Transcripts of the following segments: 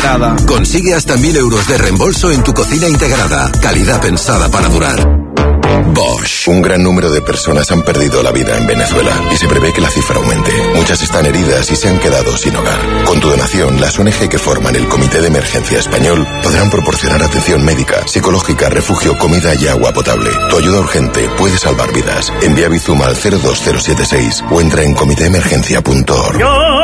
integrada. Consigue hasta 1.000 euros de reembolso en tu cocina integrada. Calidad pensada para durar. Bosch. Un gran número de personas han perdido la vida en Venezuela y se prevé que la cifra aumente. Muchas están heridas y se han quedado sin hogar. Con tu donación, las ONG que forman el Comité de Emergencia Español podrán proporcionar atención médica, psicológica, refugio, comida y agua potable. Tu ayuda urgente puede salvar vidas. Envía Bizum al 02076 o entra en comitéemergencia.org.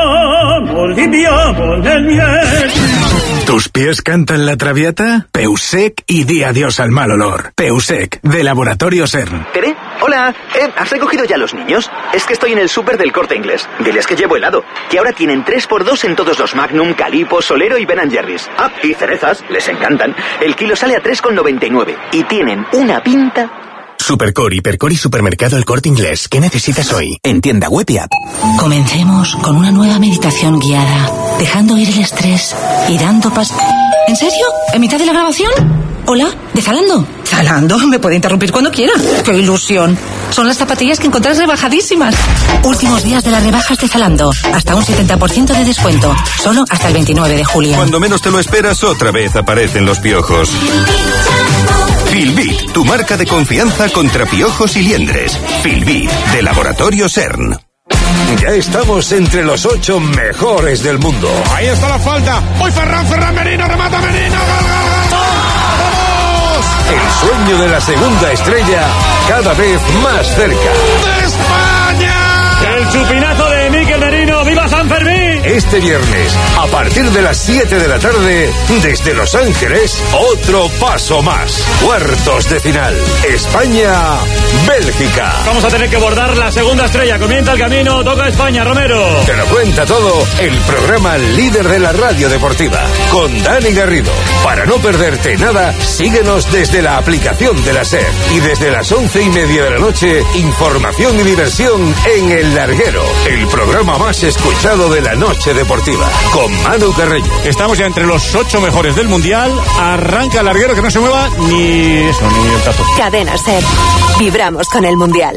¿Tus pies cantan la traviata? Peusec y di adiós al mal olor. Peusec, de Laboratorio CERN. ¿Tere? Hola. ¿Has recogido ya a los niños? Es que estoy en el súper del Corte Inglés. Diles que llevo helado. Que ahora tienen 3x2 en todos los Magnum, Calippo, Solero y Ben & Jerry's. Ah, y cerezas. Les encantan. El kilo sale a 3,99. Y tienen una pinta... Supercore, Hipercore y Supermercado El Corte Inglés. ¿Qué necesitas hoy? En tienda web y app. Comencemos con una nueva meditación guiada, dejando ir el estrés y dando ¿En serio? ¿En mitad de la grabación? Hola, ¿de Zalando? Zalando, me puede interrumpir cuando quiera. ¡Qué ilusión! Son las zapatillas que encontrás rebajadísimas. Últimos días de las rebajas de Zalando. Hasta un 70% de descuento. Solo hasta el 29 de julio. Cuando menos te lo esperas, otra vez aparecen los piojos. Filbit, tu marca de confianza contra piojos y liendres. Filbit, de Laboratorio CERN. Ya estamos entre los 8 mejores del mundo. Ahí está la falta. ¡Hoy Ferran Merino, remata Merino! ¡Vamos! El sueño de la segunda estrella cada vez más cerca. ¡De España! El chupinazo de Mikel Merino. ¡Viva San Fermín! Este viernes, a partir de las 7 de la tarde, desde Los Ángeles, otro paso más. Cuartos de final. España-Bélgica. Vamos a tener que bordar la segunda estrella. Comienza el camino, toca España, Romero. Te lo cuenta todo el programa líder de la radio deportiva, con Dani Garrido. Para no perderte nada, síguenos desde la aplicación de la SER. Y desde las 11:30 de la noche, información y diversión en El Larguero, el programa más escuchado de la noche deportiva, con Manu Carreño. Estamos ya entre los 8 mejores del Mundial. Arranca El Larguero, que no se mueva ni el tato. Cadena SER. Vibramos con el Mundial.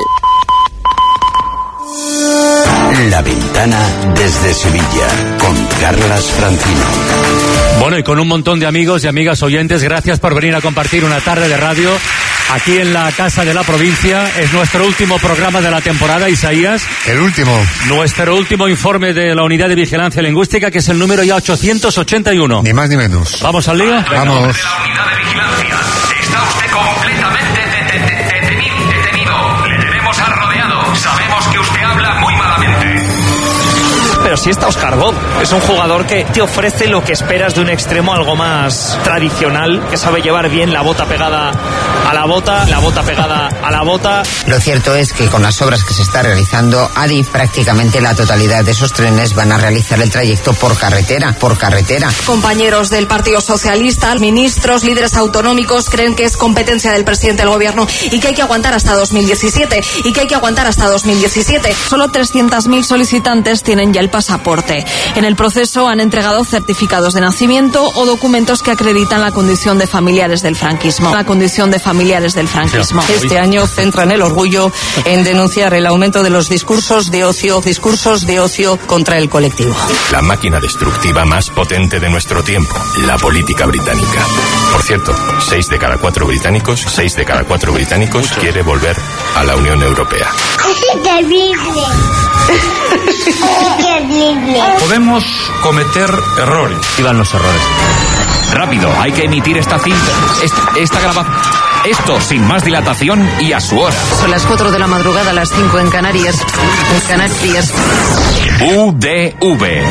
La Ventana desde Sevilla, con Carlas Francino. Bueno, y con un montón de amigos y amigas oyentes, gracias por venir a compartir una tarde de radio aquí en la Casa de la Provincia. Es nuestro último programa de la temporada, Isaías. El último. Nuestro último informe de la Unidad de Vigilancia Lingüística, que es el número ya 881. Ni más ni menos. ¿Vamos al lío? Vamos. De la Unidad de Vigilancia. Está usted completamente detenido. Le tenemos al rodeado. Sabemos que usted habla muy malamente. Pero si está Óscar Bob, es un jugador que te ofrece lo que esperas de un extremo algo más tradicional, que sabe llevar bien la bota pegada a la bota, la bota pegada a la bota. Lo cierto es que con las obras que se está realizando, Adif, prácticamente la totalidad de esos trenes van a realizar el trayecto por carretera. Compañeros del Partido Socialista, ministros, líderes autonómicos creen que es competencia del presidente del gobierno y que hay que aguantar hasta 2017. Solo 300.000 solicitantes tienen ya el pasaporte. En el proceso han entregado certificados de nacimiento o documentos que acreditan la condición de familiares del franquismo. Este año centran el orgullo en denunciar el aumento de los discursos de ocio contra el colectivo. La máquina destructiva más potente de nuestro tiempo, la política británica. Por cierto, 6 de cada 4 británicos quiere volver a la Unión Europea. ¡Es terrible! Podemos cometer errores. Y van los errores. Rápido, hay que emitir esta cinta. Esta grabación. Esto sin más dilatación y a su hora. Son las 4 de la madrugada, las 5 en Canarias. UDV.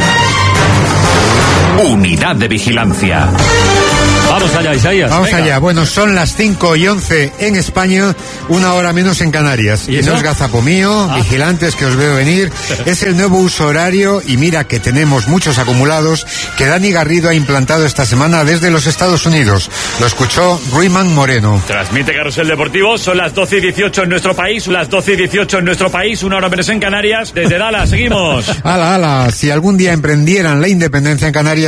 Unidad de Vigilancia. Vamos allá, Isaías. Vamos allá. Bueno, son las 5:11 en España, 1 hora menos en Canarias. ¿Y eso? No es gazapo mío, vigilantes que os veo venir. Es el nuevo uso horario y mira que tenemos muchos acumulados que Dani Garrido ha implantado esta semana desde los Estados Unidos. Lo escuchó Ruiman Moreno. Transmite Carrusel Deportivo, son las 12:18 en nuestro país, 1 hora menos en Canarias. Desde Dallas, seguimos. Ala, si algún día emprendieran la independencia en Canarias,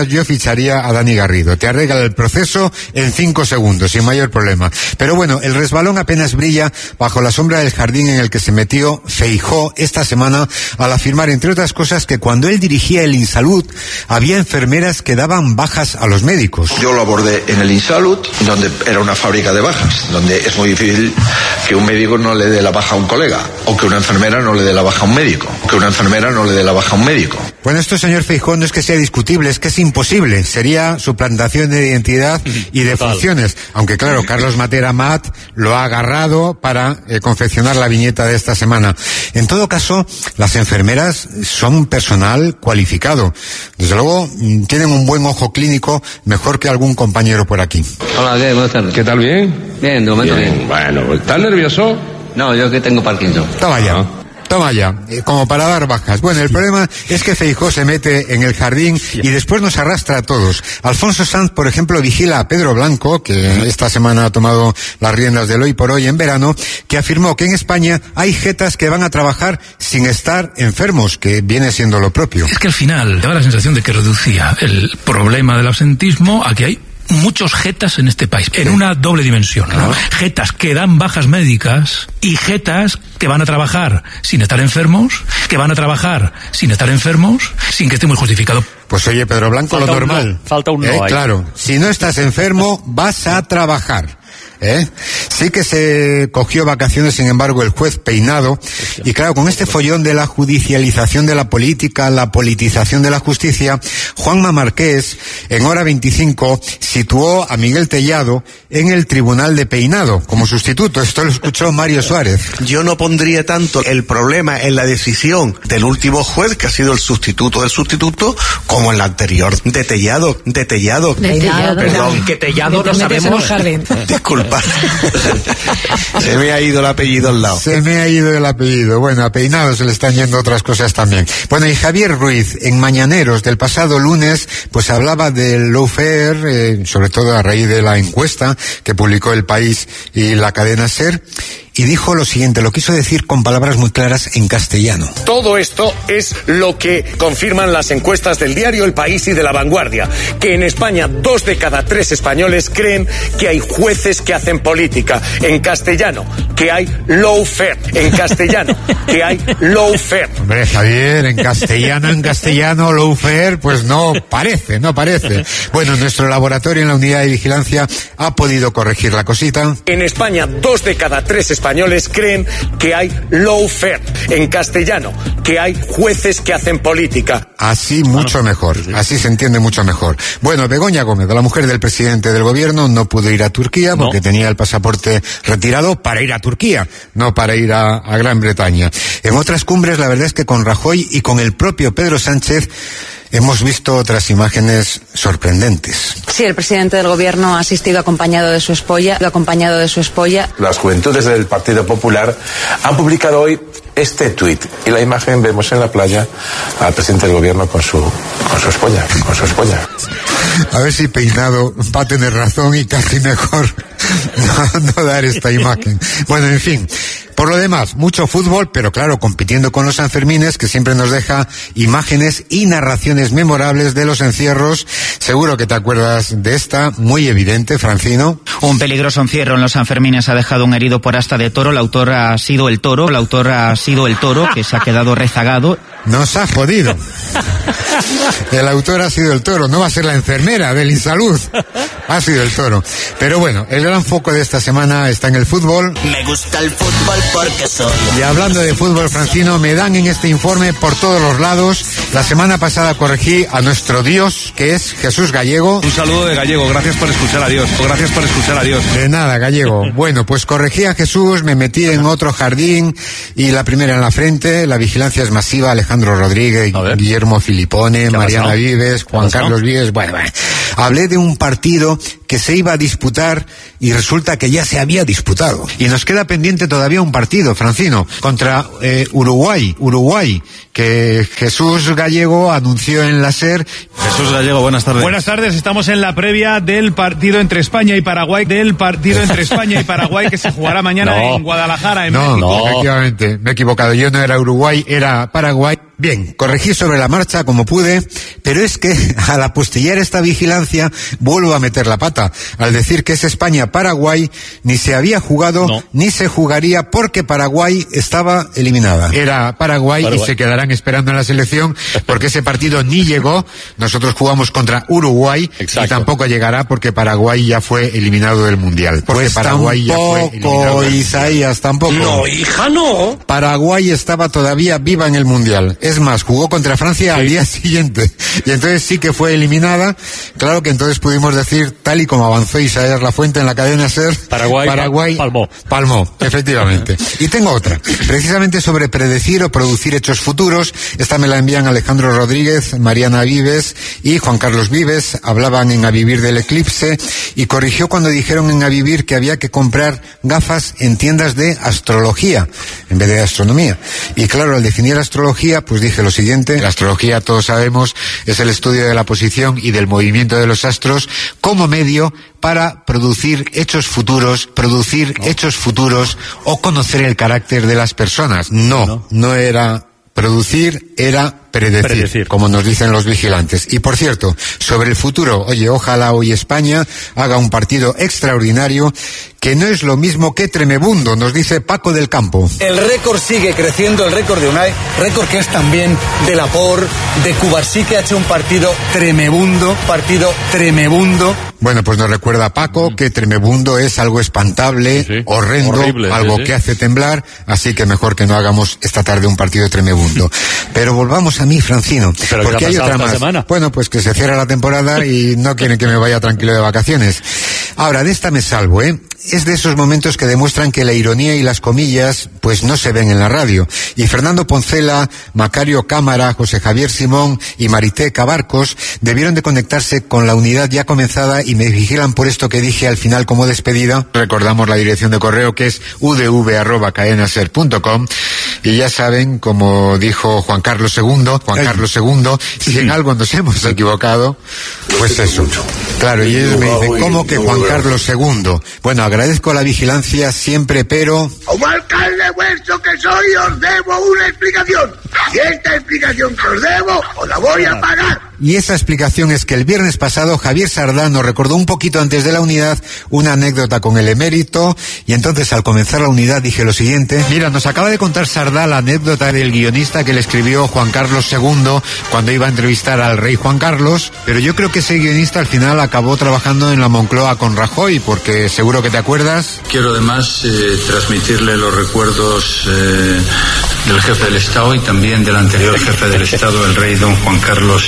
días yo ficharía a Dani Garrido. Te arregla el proceso en 5 segundos, sin mayor problema. Pero bueno, el resbalón apenas brilla bajo la sombra del jardín en el que se metió Feijóo esta semana al afirmar, entre otras cosas, que cuando él dirigía el Insalud había enfermeras que daban bajas a los médicos. Yo lo abordé en el Insalud, donde era una fábrica de bajas, donde es muy difícil que un médico no le dé la baja a un colega, o que una enfermera no le dé la baja a un médico, que una enfermera no le dé la baja a un médico. Bueno, esto, señor Feijóo, no es que sea discutible, es que es imposible. Sería suplantación de identidad y de funciones. Aunque claro, Carlos Matera Mat lo ha agarrado para confeccionar la viñeta de esta semana. En todo caso, las enfermeras son personal cualificado. Desde luego, tienen un buen ojo clínico, mejor que algún compañero por aquí. Hola, ¿qué? Buenas tardes. ¿Qué tal, bien? Bien, de momento bien. Bueno, ¿estás nervioso? No, yo que tengo Parkinson. Toma ya, como para dar bajas. Bueno, el problema es que Feijóo se mete en el jardín y después nos arrastra a todos. Alfonso Sanz, por ejemplo, vigila a Pedro Blanco, que esta semana ha tomado las riendas del Hoy por Hoy en verano, que afirmó que en España hay jetas que van a trabajar sin estar enfermos, que viene siendo lo propio. Es que al final daba la sensación de que reducía el problema del absentismo a que hay muchos jetas en este país, en una doble dimensión, ¿no? Jetas que dan bajas médicas y jetas que van a trabajar sin estar enfermos, que van a trabajar sin estar enfermos, sin que esté muy justificado. Pues oye, Pedro Blanco, lo normal. Falta un no ahí. Claro, si no estás enfermo, vas a trabajar. Sí que se cogió vacaciones, sin embargo, el juez Peinado, y claro, con este follón de la judicialización de la política, la politización de la justicia, Juanma Marqués, en Hora 25, situó a Miguel Tellado en el Tribunal de Peinado, como sustituto. Esto lo escuchó Mario Suárez. Yo no pondría tanto el problema en la decisión del último juez, que ha sido el sustituto del sustituto, como en la anterior, de Tellado. Perdón, que Tellado no sabemos. Disculpa. Se me ha ido el apellido al lado. Bueno, a Peinado se le están yendo otras cosas también. Bueno, y Javier Ruiz, en Mañaneros del pasado lunes, pues hablaba del lawfare, sobre todo a raíz de la encuesta que publicó El País y la cadena SER, y dijo lo siguiente, lo quiso decir con palabras muy claras en castellano. Todo esto es lo que confirman las encuestas del diario El País y de La Vanguardia, que en España 2 de cada 3 españoles creen que hay jueces que hacen política. En castellano, que hay lawfare. En castellano, que hay lawfare. Hombre, Javier, en castellano, lawfare, pues no parece. Bueno, nuestro laboratorio en la unidad de vigilancia ha podido corregir la cosita. En España, 2 de cada 3 españoles creen que hay lawfare. En castellano, que hay jueces que hacen política. Así mucho mejor, así se entiende mucho mejor. Bueno, Begoña Gómez, la mujer del presidente del gobierno, no pudo ir a Turquía porque tenía el pasaporte retirado para ir a Turquía, no para ir a Gran Bretaña. En otras cumbres, la verdad es que con Rajoy y con el propio Pedro Sánchez hemos visto otras imágenes sorprendentes. Sí, el presidente del gobierno ha asistido acompañado de su espolla. Las juventudes del Partido Popular han publicado hoy este tuit y la imagen vemos en la playa al presidente del gobierno con su espolla. A ver si Peinado va a tener razón y casi mejor no dar esta imagen. Bueno, en fin. Por lo demás, mucho fútbol, pero claro, compitiendo con los Sanfermines, que siempre nos deja imágenes y narraciones memorables de los encierros. Seguro que te acuerdas de esta, muy evidente, Francino. Un peligroso encierro en los Sanfermines ha dejado un herido por asta de toro. El autor ha sido el toro, que se ha quedado rezagado. Nos ha jodido. El autor ha sido el toro, no va a ser la enfermera del Insalud. Ha sido el toro. Pero bueno, el gran foco de esta semana está en el fútbol. Me gusta el fútbol porque soy. Y hablando de fútbol, Francino, me dan en este informe por todos los lados. La semana pasada corregí a nuestro Dios, que es Jesús Gallego. Un saludo de Gallego, gracias por escuchar a Dios. De nada, Gallego. Bueno, pues corregí a Jesús, me metí en otro jardín y la primera en la frente. La vigilancia es masiva. Alejandro Rodríguez, Guillermo Filipone, Mariana Vives, Juan Carlos Vives. Bueno, hablé de un partido que se iba a disputar y resulta que ya se había disputado. Y nos queda pendiente todavía un partido, Francino, contra Uruguay, que Jesús Gallego anunció en la SER. Jesús Gallego, buenas tardes. Buenas tardes, estamos en la previa del partido entre España y Paraguay, que se jugará mañana en Guadalajara, en México. No, efectivamente, me he equivocado. Yo no era Uruguay, era Paraguay. Bien, corregí sobre la marcha como pude, pero es que al apostillar esta vigilancia vuelvo a meter la pata al decir que ese España-Paraguay ni se había jugado ni se jugaría porque Paraguay estaba eliminada. Era Paraguay y se quedarán esperando en la selección porque ese partido ni llegó. Nosotros jugamos contra Uruguay y tampoco llegará porque Paraguay ya fue eliminado del Mundial. Porque pues Paraguay ya fue eliminado. Isaías, tampoco. No, hija, no. Paraguay estaba todavía viva en el Mundial. Es más, jugó contra Francia al día siguiente. Y entonces sí que fue eliminada. Claro que entonces pudimos decir, tal y como avanzó Isaías Lafuente en la cadena SER, Paraguay palmó, efectivamente. Y tengo otra, precisamente sobre predecir o producir hechos futuros. Esta me la envían Alejandro Rodríguez, Mariana Vives y Juan Carlos Vives. Hablaban en A Vivir del eclipse y corrigió cuando dijeron en A Vivir que había que comprar gafas en tiendas de astrología en vez de astronomía. Y claro, al definir astrología, pues dije lo siguiente: la astrología, todos sabemos, es el estudio de la posición y del movimiento de los astros como medio para producir hechos futuros o conocer el carácter de las personas. No era producir, era predecir, como nos dicen los vigilantes. Y por cierto, sobre el futuro, oye, ojalá hoy España haga un partido extraordinario, que no es lo mismo que tremebundo, nos dice Paco del Campo. El récord sigue creciendo, el récord de Unai, récord que es también de Laporte, de Cubarsí, que ha hecho un partido tremebundo. Bueno, pues nos recuerda Paco que tremebundo es algo espantable, horrendo, horrible, algo que hace temblar, así que mejor que no hagamos esta tarde un partido tremebundo. Pero volvamos a mí, Francino, porque hay otra más. Semana? Bueno, pues que se cierra la temporada y no quieren que me vaya tranquilo de vacaciones. Ahora, de esta me salvo, Es de esos momentos que demuestran que la ironía y las comillas pues no se ven en la radio. Y Fernando Poncela, Macario Cámara, José Javier Simón y Marité Cabarcos debieron de conectarse con la unidad ya comenzada y me vigilan por esto que dije al final como despedida. Recordamos la dirección de correo, que es udv@cadenaser.com, y ya saben, como dijo Juan Carlos II, si en algo nos hemos equivocado, pues eso. Claro, y ellos me dicen, ¿cómo que Juan Carlos II? Bueno, agradezco la vigilancia siempre, pero... Como alcalde vuestro que soy, os debo una explicación. Y esta explicación que os debo, os la voy a pagar. Y esa explicación es que el viernes pasado Javier Sardá nos recordó un poquito antes de la unidad una anécdota con el emérito, y entonces al comenzar la unidad dije lo siguiente: mira, nos acaba de contar Sardá la anécdota del guionista que le escribió Juan Carlos II cuando iba a entrevistar al rey Juan Carlos, pero yo creo que ese guionista al final acabó trabajando en la Moncloa con Rajoy, porque seguro que te acuerdas. Quiero además transmitirle los recuerdos del jefe del Estado y también del anterior jefe del Estado, el rey don Juan Carlos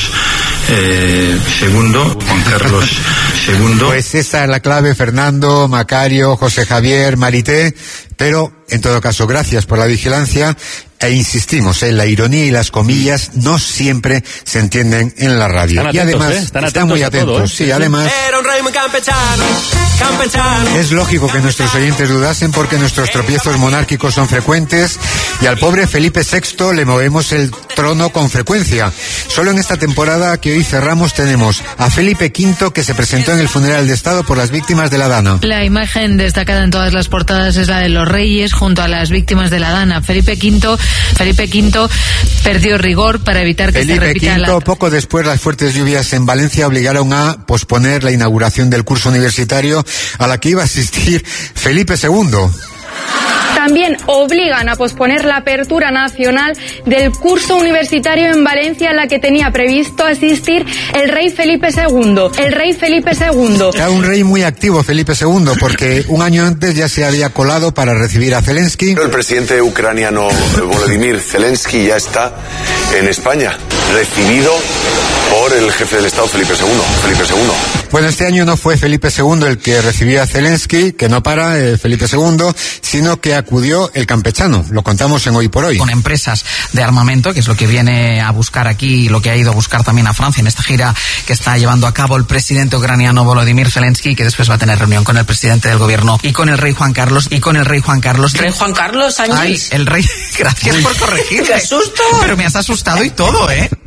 II. Pues esa es la clave, Fernando, Macario, José Javier, Marité. Pero, en todo caso, gracias por la vigilancia. E insistimos, la ironía y las comillas no siempre se entienden en la radio. Están y atentos, además, están muy atentos. Todo, sí, además. Era un rey muy campechano. Es lógico que nuestros oyentes dudasen porque nuestros tropiezos monárquicos son frecuentes y al pobre Felipe VI le movemos el trono con frecuencia. Solo en esta temporada que hoy cerramos tenemos a Felipe V, que se presentó en el funeral de Estado por las víctimas de la Dana. La imagen destacada en todas las portadas es la de los reyes junto a las víctimas de la Dana. Felipe V perdió rigor para evitar que se repita Poco después, las fuertes lluvias en Valencia obligaron a posponer la inauguración del curso universitario a la que iba a asistir Felipe II. También obligan a posponer la apertura nacional del curso universitario en Valencia, a la que tenía previsto asistir el rey Felipe II. Era un rey muy activo, Felipe II, porque un año antes ya se había colado para recibir a Zelensky. El presidente ucraniano Volodymyr Zelensky ya está en España, recibido por el jefe del Estado, Felipe II. Bueno, este año no fue Felipe II el que recibió a Zelensky, que no para, Felipe II, sino que acudió el campechano. Lo contamos en Hoy por Hoy. Con empresas de armamento, que es lo que viene a buscar aquí, lo que ha ido a buscar también a Francia en esta gira que está llevando a cabo el presidente ucraniano Volodymyr Zelensky, que después va a tener reunión con el presidente del gobierno y con el rey Juan Carlos. ¿Rey Juan Carlos, Ángel? Ay, el rey, gracias por corregirme. ¡Qué susto! Pero me has asustado y todo,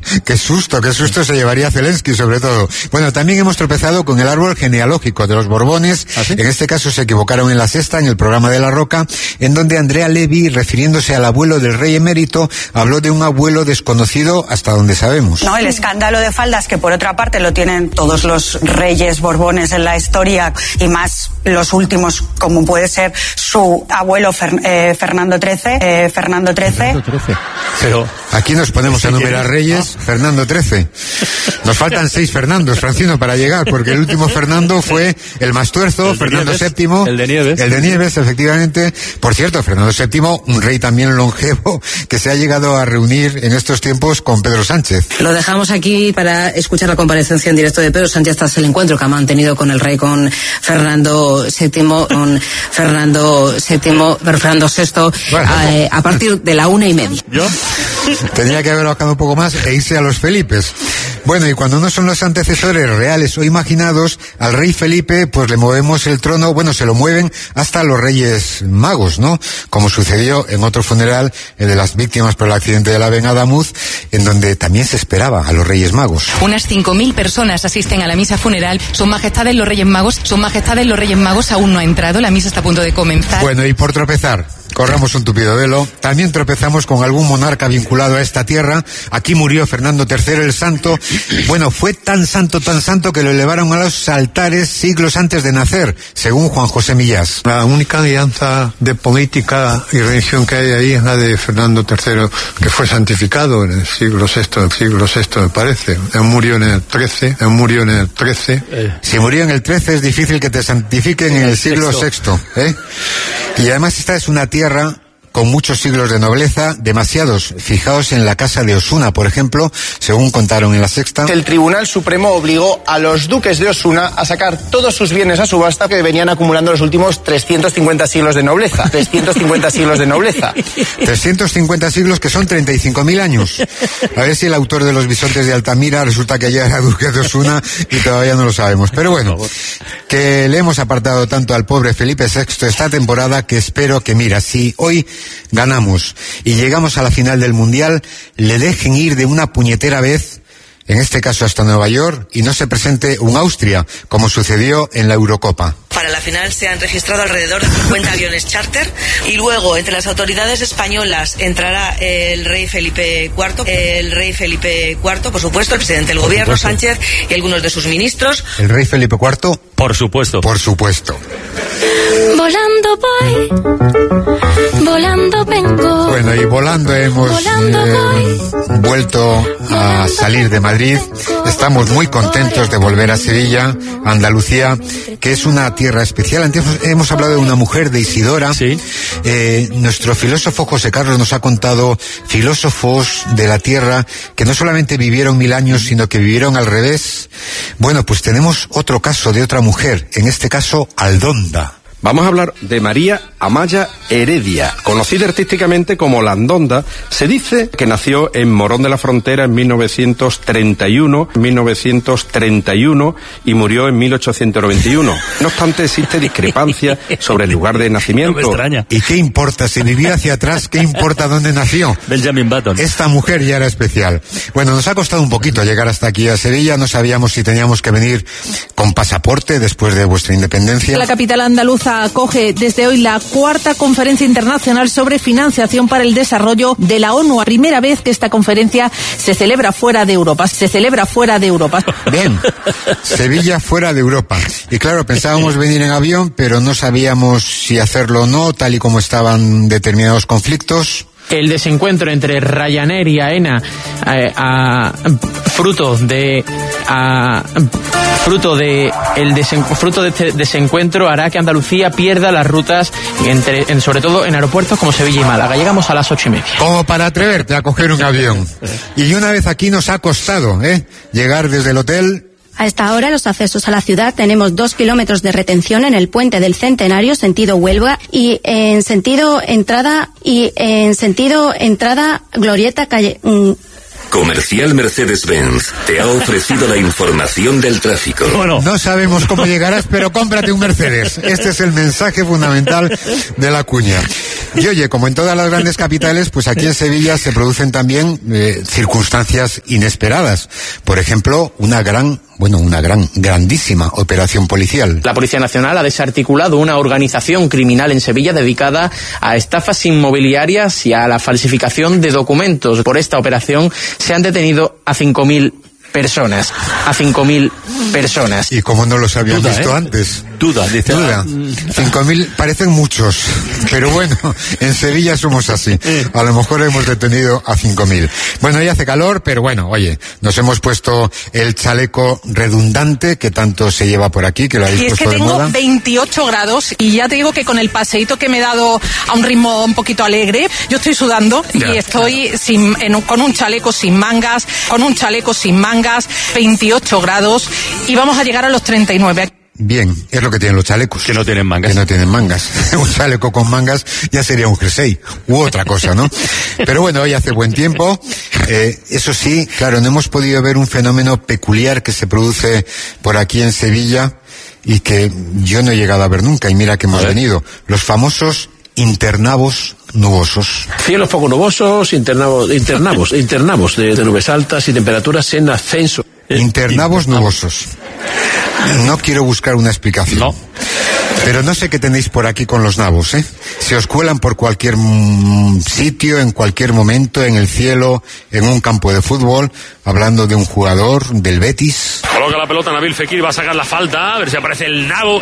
Qué susto se llevaría Zelensky, sobre todo. Bueno, también hemos tropezado con el árbol genealógico de los Borbones. ¿Ah, sí? En este caso se equivocaron en la sexta, en el programa de La Roca, en donde Andrea Levy, refiriéndose al abuelo del rey emérito, habló de un abuelo desconocido hasta donde sabemos. No, el escándalo de faldas, que por otra parte lo tienen todos los reyes Borbones en la historia, y más los últimos, como puede ser su abuelo Fernando XIII. Pero aquí nos ponemos a enumerar reyes, Fernando XIII. Nos faltan 6 Fernandos, Francino, para llegar, porque el último Fernando fue el más tuerzo, Fernando VII. El de Nieves. El de Nieves, efectivamente. Por cierto, Fernando VII, un rey también longevo, que se ha llegado a reunir en estos tiempos con Pedro Sánchez. Lo dejamos aquí para escuchar la comparecencia en directo de Pedro Sánchez tras el encuentro que ha mantenido con el rey, con Fernando VI, a partir de la 1:30. ¿Yo? Tenía que haber bajado un poco más e irse a los Felipes. Bueno, y cuando no son los antecesores reales o imaginados, al rey Felipe pues le movemos el trono, bueno, se lo mueven hasta los Reyes Magos, ¿no? Como sucedió en otro funeral, el de las víctimas por el accidente del AVE en Adamuz, en donde también se esperaba a los Reyes Magos. Unas 5.000 personas asisten a la misa funeral. Son majestades los Reyes Magos, aún no ha entrado, la misa está a punto de comenzar. Bueno, y por tropezar, corramos un tupido velo, también tropezamos con algún monarca vinculado a esta tierra. Aquí murió Fernando III el Santo. Bueno, fue tan santo que lo elevaron a los altares siglos antes de nacer, según Juan José Millás. La única alianza de política y religión que hay ahí es la de Fernando III, que fue santificado en el siglo VI, me parece. Él murió en el XIII. Si murió en el XIII es difícil que te santifiquen en el siglo VI, ¿eh? Y además esta es una tierra con muchos siglos de nobleza, demasiados. Fijaos en la casa de Osuna, por ejemplo, según contaron en la Sexta. El Tribunal Supremo obligó a los duques de Osuna a sacar todos sus bienes a subasta que venían acumulando los últimos 350 siglos de nobleza. 350 siglos que son 35.000 años. A ver si el autor de Los Bisontes de Altamira resulta que ya era duque de Osuna y todavía no lo sabemos. Pero bueno, que le hemos apartado tanto al pobre Felipe VI esta temporada que espero que, mira, si hoy ganamos y llegamos a la final del Mundial, le dejen ir de una puñetera vez, en este caso hasta Nueva York, y no se presente un Austria, como sucedió en la Eurocopa. Para la final se han registrado alrededor de 50 aviones charter y luego entre las autoridades españolas entrará el rey Felipe IV, por supuesto, el presidente del gobierno, Sánchez, y algunos de sus ministros. ¿El rey Felipe IV? Por supuesto. Por supuesto. Volando voy, volando vengo. Bueno, y volando hemos vuelto a salir de Madrid. Estamos muy contentos de volver a Sevilla, Andalucía, que es una tierra especial. Antes hemos hablado de una mujer, de Isidora. Sí. Nuestro filósofo José Carlos nos ha contado filósofos de la tierra que no solamente vivieron 1000 años, sino que vivieron al revés. Bueno, pues tenemos otro caso de otra mujer, en este caso Aldonda. Vamos a hablar de María Amaya Heredia, conocida artísticamente como La Andonda. Se dice que nació en Morón de la Frontera en 1931 y murió en 1891. No obstante, existe discrepancia sobre el lugar de nacimiento. No me extraña. ¿Y qué importa? Si vivía hacia atrás, ¿qué importa dónde nació? Benjamin Button. Esta mujer ya era especial. Bueno, nos ha costado un poquito llegar hasta aquí a Sevilla. No sabíamos si teníamos que venir con pasaporte después de vuestra independencia. La capital andaluza acoge desde hoy la 4ª Conferencia Internacional sobre Financiación para el Desarrollo de la ONU. Primera vez que esta conferencia se celebra fuera de Europa. Bien, Sevilla fuera de Europa. Y claro, pensábamos venir en avión, pero no sabíamos si hacerlo o no, tal y como estaban determinados conflictos. El desencuentro entre Ryanair y AENA, fruto de este desencuentro, hará que Andalucía pierda las rutas sobre todo en aeropuertos como Sevilla y Málaga. Llegamos a las 8:30. Como para atreverte a coger un avión. Y una vez aquí nos ha costado, llegar desde el hotel. A esta hora, los accesos a la ciudad tenemos 2 kilómetros de retención en el puente del Centenario, sentido Huelva, y en sentido entrada, Glorieta calle. Comercial Mercedes-Benz te ha ofrecido la información del tráfico. Bueno, no sabemos cómo llegarás, pero cómprate un Mercedes. Este es el mensaje fundamental de la cuña. Y oye, como en todas las grandes capitales, pues aquí en Sevilla se producen también circunstancias inesperadas. Por ejemplo, una grandísima operación policial. La Policía Nacional ha desarticulado una organización criminal en Sevilla dedicada a estafas inmobiliarias y a la falsificación de documentos. Por esta operación se han detenido a 5.000 personas. A 5.000 personas. ¿Y cómo no los habían visto antes? Duda. 5.000 parecen muchos, pero bueno, en Sevilla somos así. A lo mejor hemos detenido a 5.000. Bueno, ya hace calor, pero bueno, oye, nos hemos puesto el chaleco redundante que tanto se lleva por aquí, que lo habéis puesto de moda. Y es que tengo 28 grados y ya te digo que con el paseíto que me he dado a un ritmo un poquito alegre, yo estoy sudando y estoy con un chaleco sin mangas, 28 grados y vamos a llegar a los 39. Bien, es lo que tienen los chalecos. Que no tienen mangas. Que no tienen mangas. Un chaleco con mangas ya sería un jersey u otra cosa, ¿no? Pero bueno, hoy hace buen tiempo. Eso sí, claro, no hemos podido ver un fenómeno peculiar que se produce por aquí en Sevilla y que yo no he llegado a ver nunca. Y mira que hemos venido. Los famosos internavos nubosos. Cielos poco nubosos, internavos de nubes altas y temperaturas en ascenso. Internavos nubosos. No quiero buscar una explicación. No. Pero no sé qué tenéis por aquí con los nabos, ¿eh? Se os cuelan por cualquier sitio, en cualquier momento, en el cielo, en un campo de fútbol, hablando de un jugador del Betis. Coloca la pelota Nabil Fekir, va a sacar la falta, a ver si aparece el mago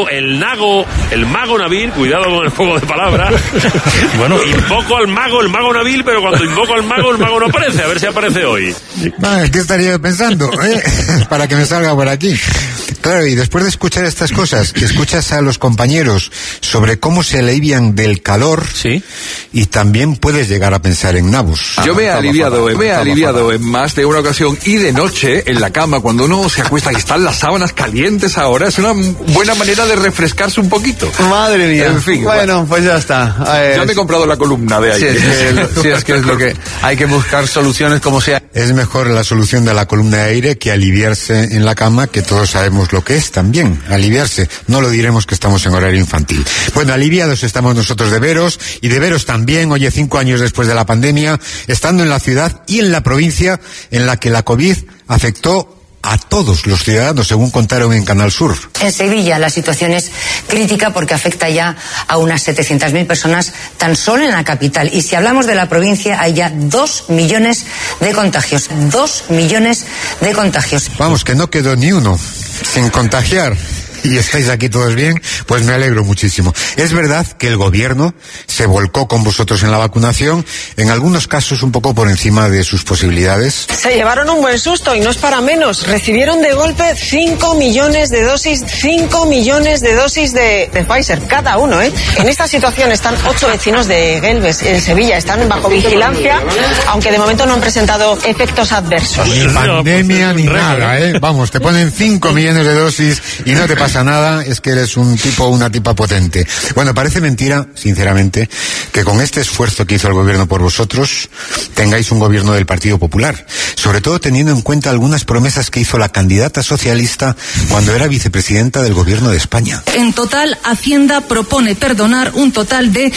Nabil, cuidado con el juego de palabras. Bueno, invoco al mago, el mago Nabil, pero cuando invoco al mago, el mago no aparece, a ver si aparece hoy. ¿Qué estaría yo pensando, para que me salga por aquí? Claro, y después de escuchar estas cosas, que escuchas a los compañeros sobre cómo se alivian del calor, ¿sí? Y también puedes llegar a pensar en nabos. Yo me he aliviado en más de una ocasión y de noche en la cama, cuando uno se acuesta y están las sábanas calientes ahora, es una buena manera de refrescarse un poquito. Madre mía. En fin. Bueno, pues ya está. Ya me he comprado la columna de ahí. Sí, es que es lo que hay que buscar soluciones como sea. Es mejor la solución de la columna de aire que aliviarse en la cama, que todos sabemos lo que es también, aliviarse. No lo diremos que estamos en horario infantil. Bueno, aliviados estamos nosotros de veros, y de veros también, oye, 5 años después de la pandemia, estando en la ciudad y en la provincia en la que la COVID afectó a todos los ciudadanos, según contaron en Canal Sur. En Sevilla la situación es crítica porque afecta ya a unas 700.000 personas tan solo en la capital. Y si hablamos de la provincia, hay ya 2 millones de contagios. 2 millones de contagios. Vamos, que no quedó ni uno sin contagiar. Y estáis aquí todos bien, pues me alegro muchísimo. Es verdad que el gobierno se volcó con vosotros en la vacunación, en algunos casos un poco por encima de sus posibilidades. Se llevaron un buen susto y no es para menos. Recibieron de golpe 5 millones de dosis de Pfizer, cada uno, ¿eh? En esta situación están 8 vecinos de Gelbes, en Sevilla, están bajo vigilancia, aunque de momento no han presentado efectos adversos. Ni pandemia ni nada, ¿eh? Vamos, te ponen 5 millones de dosis y no te pasa nada, es que eres un tipo o una tipa potente. Bueno, parece mentira, sinceramente, que con este esfuerzo que hizo el gobierno por vosotros tengáis un gobierno del Partido Popular, sobre todo teniendo en cuenta algunas promesas que hizo la candidata socialista cuando era vicepresidenta del gobierno de España. En total, Hacienda propone perdonar un total de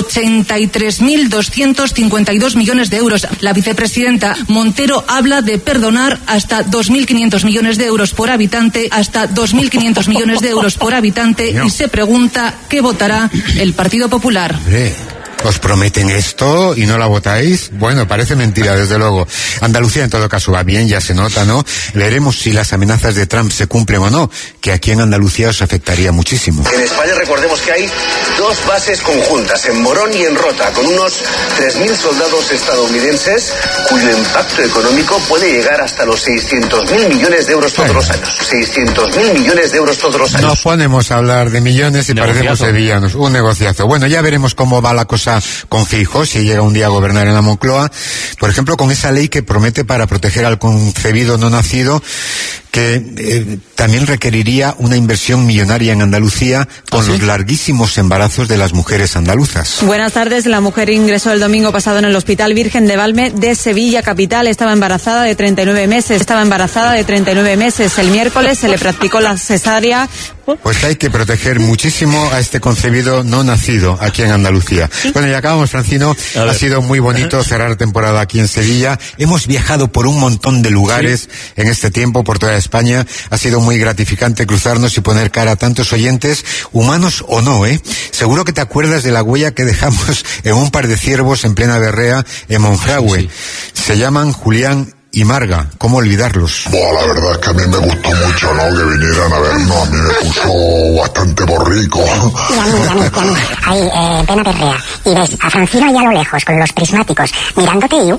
83.252 millones de euros. La vicepresidenta Montero habla de perdonar hasta 2.500 millones de euros por habitante, hasta 2.500 millones de euros por habitante, y se pregunta qué votará el Partido Popular. ¿Os prometen esto y no la votáis? Bueno, parece mentira, desde luego. Andalucía en todo caso va bien, ya se nota, ¿no? Veremos si las amenazas de Trump se cumplen o no, que aquí en Andalucía os afectaría muchísimo. En España recordemos que hay 2 bases conjuntas, en Morón y en Rota, con unos 3.000 soldados estadounidenses, cuyo impacto económico puede llegar hasta los 600.000 millones de euros todos los años. 600.000 millones de euros todos los años. Nos ponemos a hablar de millones y parecemos sevillanos. Un negociazo. Bueno, ya veremos cómo va la cosa con Feijóo, si llega un día a gobernar en la Moncloa, por ejemplo, con esa ley que promete para proteger al concebido no nacido, que también requeriría una inversión millonaria en Andalucía con los larguísimos embarazos de las mujeres andaluzas. Buenas tardes. La mujer ingresó el domingo pasado en el Hospital Virgen de Valme de Sevilla capital. Estaba embarazada de 39 meses. El miércoles se le practicó la cesárea. Pues hay que proteger muchísimo a este concebido no nacido aquí en Andalucía. Bueno, y acabamos, Francino. Ha sido muy bonito cerrar temporada aquí en Sevilla. Hemos viajado por un montón de lugares en este tiempo, por toda España. Ha sido muy gratificante cruzarnos y poner cara a tantos oyentes, humanos o no, ¿eh? Seguro que te acuerdas de la huella que dejamos en un par de ciervos en plena berrea en Monfragüe. Se llaman Julián y Marga, ¿cómo olvidarlos? La verdad es que a mí me gustó mucho, ¿no? Que vinieran a vernos, a mí me puso bastante borrico. Y a mí, ahí, plena berrea, y ves a Francino ahí a lo lejos, con los prismáticos, mirándote y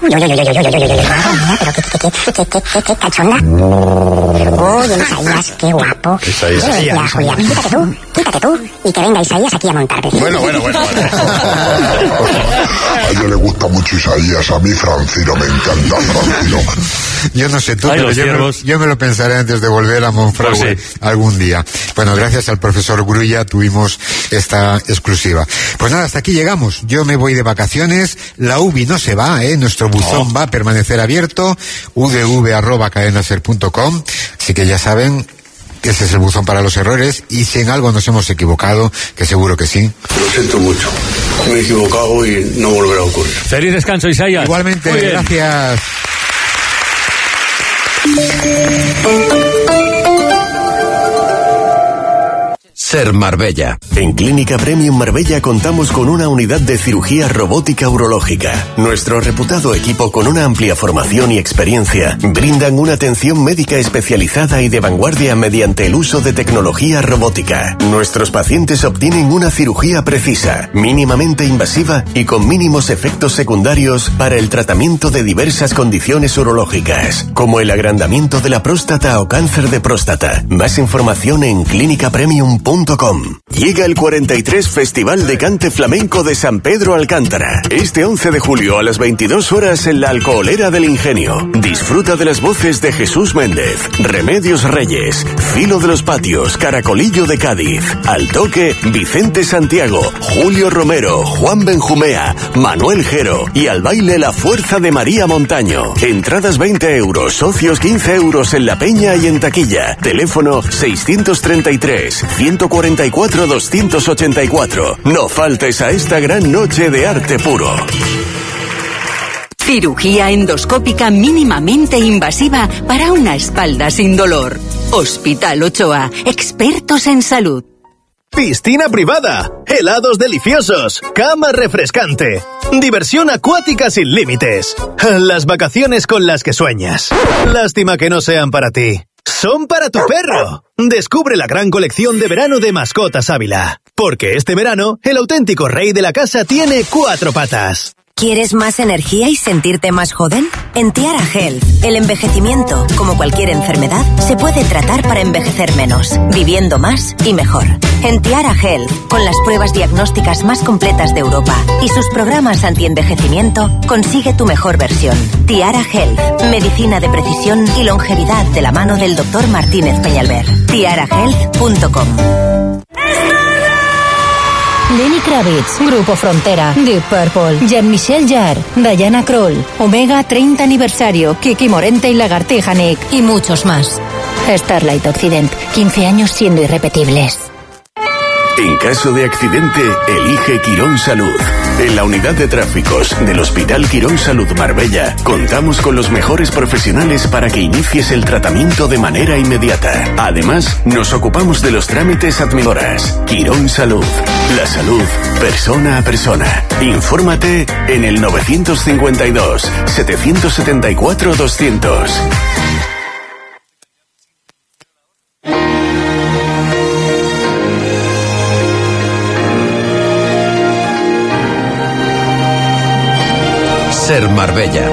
qué cachonda. Oye, Isaías, qué guapo. Isaías. Julián, quítate tú, y que venga Isaías aquí a montarte. Bueno. A ella le gusta mucho Isaías, a mí Francino, me encanta Francino. Yo no sé tú, pero yo me lo pensaré antes de volver a Monfragüe algún día. Bueno, gracias al profesor Grulla tuvimos esta exclusiva. Pues nada, hasta aquí llegamos. Yo me voy de vacaciones, la UBI no se va, nuestro buzón va a permanecer abierto, udv@cadenaser.com, así que ya saben, ese es el buzón para los errores, y si en algo nos hemos equivocado, que seguro que sí. Lo siento mucho, me he equivocado y no volverá a ocurrir. Feliz descanso, Isaías. Igualmente, gracias. Ser Marbella. En Clínica Premium Marbella contamos con una unidad de cirugía robótica urológica. Nuestro reputado equipo, con una amplia formación y experiencia, brindan una atención médica especializada y de vanguardia mediante el uso de tecnología robótica. Nuestros pacientes obtienen una cirugía precisa, mínimamente invasiva y con mínimos efectos secundarios para el tratamiento de diversas condiciones urológicas, como el agrandamiento de la próstata o cáncer de próstata. Más información en clinicapremium.com. Llega el 43 Festival de Cante Flamenco de San Pedro Alcántara. Este 11 de julio a las 22 horas en la Alcoholera del Ingenio. Disfruta de las voces de Jesús Méndez, Remedios Reyes, Filo de los Patios, Caracolillo de Cádiz, Al Toque, Vicente Santiago, Julio Romero, Juan Benjumea, Manuel Jero y al baile La Fuerza de María Montaño. Entradas 20 euros, socios 15 euros en La Peña y en taquilla. Teléfono 634-284. No faltes a esta gran noche de arte puro. Cirugía endoscópica mínimamente invasiva para una espalda sin dolor. Hospital Ochoa, expertos en salud. Piscina privada, helados deliciosos, cama refrescante, diversión acuática sin límites. Las vacaciones con las que sueñas. Lástima que no sean para ti. Son para tu perro. Descubre la gran colección de verano de Mascotas Ávila. Porque este verano, el auténtico rey de la casa tiene 4 patas. ¿Quieres más energía y sentirte más joven? En Tiara Health, el envejecimiento, como cualquier enfermedad, se puede tratar para envejecer menos, viviendo más y mejor. En Tiara Health, con las pruebas diagnósticas más completas de Europa y sus programas anti-envejecimiento, consigue tu mejor versión. Tiara Health, medicina de precisión y longevidad de la mano del Dr. Martínez Peñalver. tiarahealth.com. Lenny Kravitz, Grupo Frontera, Deep Purple, Jean-Michel Jarre, Diana Kroll, Omega 30 aniversario, Kiki Morente y Lagartija Nick y muchos más. Starlight Occident, 15 años siendo irrepetibles. En caso de accidente, elige Quirón Salud. En la unidad de tráficos del Hospital Quirón Salud Marbella, contamos con los mejores profesionales para que inicies el tratamiento de manera inmediata. Además, nos ocupamos de los trámites administrativos. Quirón Salud. La salud, persona a persona. Infórmate en el 952-774-200. Ser Marbella.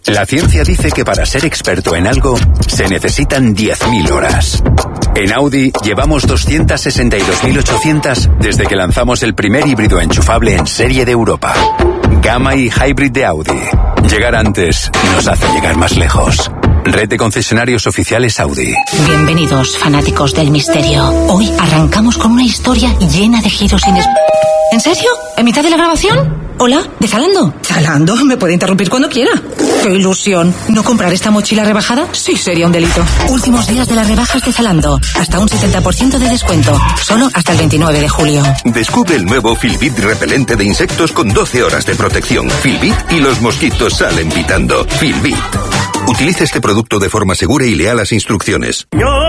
La ciencia dice que para ser experto en algo se necesitan 10.000 horas. En Audi llevamos 262.800 desde que lanzamos el primer híbrido enchufable en serie de Europa. Gamma y Hybrid de Audi. Llegar antes nos hace llegar más lejos. Red de concesionarios oficiales Audi. Bienvenidos, fanáticos del misterio. Hoy arrancamos con una historia llena de giros inesperados. ¿En serio? ¿En mitad de la grabación? Hola, ¿de Zalando? Zalando, me puede interrumpir cuando quiera. ¡Qué ilusión! ¿No comprar esta mochila rebajada? Sí, sería un delito. Últimos días de las rebajas de Zalando. Hasta un 70% de descuento. Solo hasta el 29 de julio. Descubre el nuevo Filbit repelente de insectos con 12 horas de protección. Filbit y los mosquitos salen pitando. Filbit. Utilice este producto de forma segura y lea las instrucciones.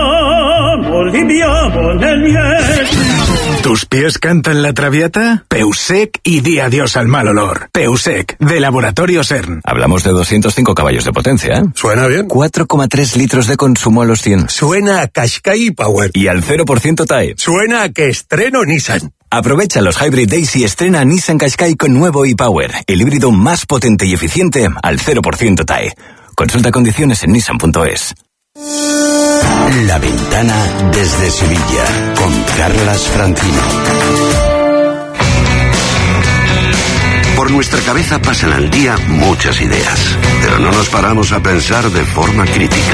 ¿Tus pies cantan la traviata? Peusec y di adiós al mal olor. Peusec, de Laboratorio CERN. Hablamos de 205 caballos de potencia, ¿eh? Suena bien. 4,3 litros de consumo a los 100. Suena a Qashqai Power. Y al 0% TAE. Suena a que estreno Nissan. Aprovecha los Hybrid Days y estrena Nissan Qashqai con nuevo e-Power, el híbrido más potente y eficiente al 0% TAE. Consulta condiciones en nissan.es. La Ventana desde Sevilla, con Carlas Francino. Por nuestra cabeza pasan al día muchas ideas, pero no nos paramos a pensar de forma crítica.